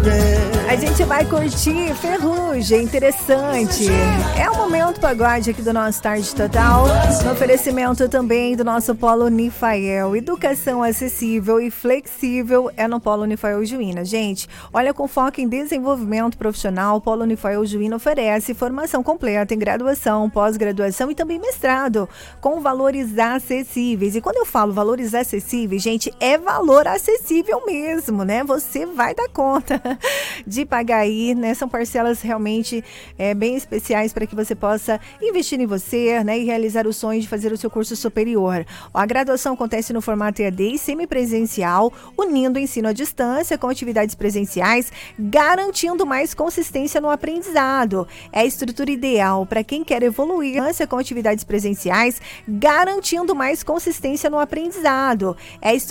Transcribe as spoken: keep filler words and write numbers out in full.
A gente vai curtir Ferrugem, interessante. É o momento pagode aqui do nosso Tarde Total. No oferecimento também do nosso Polo Unifael. Educação acessível e flexível é no Polo Unifael Juína. Gente, olha, com foco em desenvolvimento profissional, o Polo Unifael Juína oferece formação completa em graduação, pós-graduação e também mestrado, com valores acessíveis. E quando eu falo valores acessíveis, gente, é valor acessível mesmo, né? Você vai dar conta de pagar aí, né? São parcelas realmente é, bem especiais para que você possa investir em você, né? E realizar o sonho de fazer o seu curso superior. A graduação acontece no formato E A D e semipresencial, unindo o ensino à distância com atividades presenciais, garantindo mais consistência no aprendizado. É a estrutura ideal para quem quer evoluir com atividades presenciais, garantindo mais consistência no aprendizado. É a